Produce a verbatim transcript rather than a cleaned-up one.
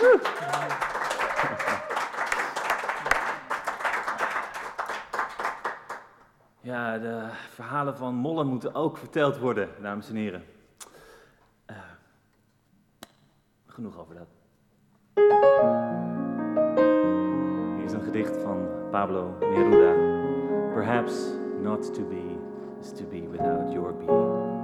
Ja, de verhalen van Mollen moeten ook verteld worden, dames en heren. Uh, genoeg over dat. Hier is een gedicht van Pablo Neruda. Perhaps not to be is to be without your being.